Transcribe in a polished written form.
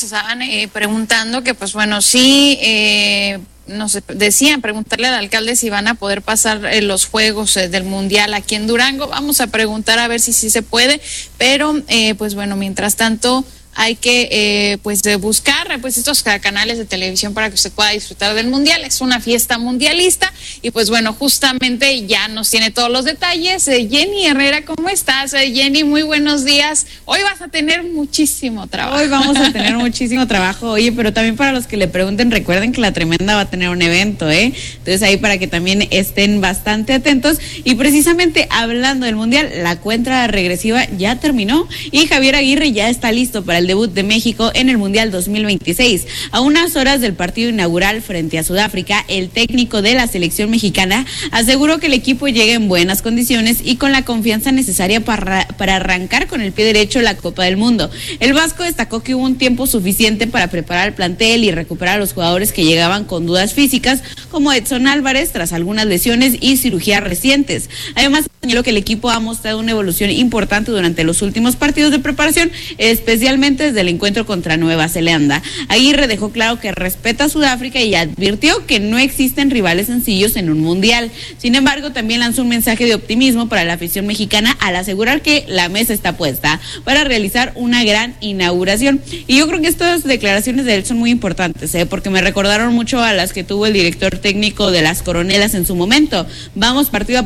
estaban preguntando que, pues bueno, sí, nos decían preguntarle al alcalde si van a poder pasar los juegos del Mundial aquí en Durango. Vamos a preguntar a ver si sí se puede, pero pues bueno, mientras tanto hay que buscar pues estos canales de televisión para que usted pueda disfrutar del Mundial. Es una fiesta mundialista y pues bueno, justamente ya nos tiene todos los detalles. Jenny Herrera, ¿cómo estás? Jenny, muy buenos días. Hoy vas a tener muchísimo trabajo. Hoy vamos a tener muchísimo trabajo. Oye, pero también para los que le pregunten, recuerden que La Tremenda va a tener un evento, Entonces ahí para que también estén bastante atentos. Y precisamente hablando del Mundial, la cuenta regresiva ya terminó y Javier Aguirre ya está listo para el debut de México en el Mundial 2026. A unas horas del partido inaugural frente a Sudáfrica, el técnico de la selección mexicana aseguró que el equipo llega en buenas condiciones y con la confianza necesaria para arrancar con el pie derecho la Copa del Mundo. El vasco destacó que hubo un tiempo suficiente para preparar el plantel y recuperar a los jugadores que llegaban con dudas físicas, como Edson Álvarez, tras algunas lesiones y cirugías recientes. Además, señaló que el equipo ha mostrado una evolución importante durante los últimos partidos de preparación, especialmente desde el encuentro contra Nueva Zelanda. Aguirre dejó claro que respeta a Sudáfrica y advirtió que no existen rivales sencillos en un mundial. Sin embargo, también lanzó un mensaje de optimismo para la afición mexicana al asegurar que la mesa está puesta para realizar una gran inauguración. Y yo creo que estas declaraciones de él son muy importantes, porque me recordaron mucho a las que tuvo el director técnico de las Coronelas en su momento. Vamos partido a